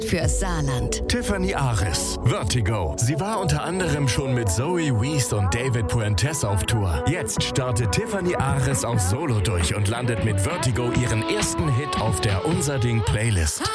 fürs Saarland. Tiffany Ares, Vertigo. Sie war unter anderem schon mit Zoe Wees und David Puentes auf Tour. Jetzt startet Tiffany Ares auf Solo durch und landet mit Vertigo ihren ersten Hit auf der Unser Ding Playlist.